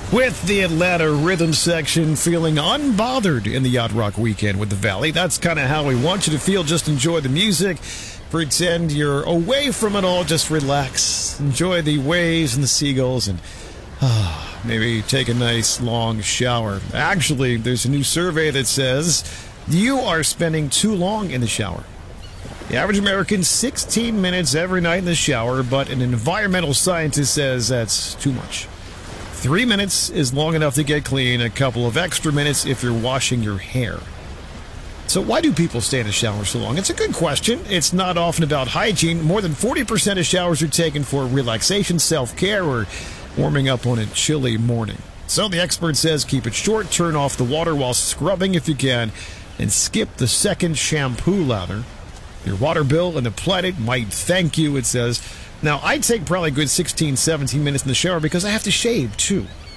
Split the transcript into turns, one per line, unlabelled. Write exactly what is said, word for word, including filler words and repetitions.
With the Atlanta Rhythm section feeling unbothered in the Yacht Rock weekend with the Valley. That's kind of how we want you to feel. Just enjoy the music. Pretend you're away from it all. Just relax. Enjoy the waves and the seagulls and uh, maybe take a nice long shower. Actually, there's a new survey that says you are spending too long in the shower. The average American, sixteen minutes every night in the shower, but an environmental scientist says that's too much. Three minutes is long enough to get clean, a couple of extra minutes if you're washing your hair. So why do people stay in the shower so long? It's a good question. It's not often about hygiene. More than forty percent of showers are taken for relaxation, self-care, or warming up on a chilly morning. So the expert says keep it short, turn off the water while scrubbing if you can, and skip the second shampoo lather. Your water bill and the planet might thank you, it says. Now, I take probably a good sixteen, seventeen minutes in the shower because I have to shave, too.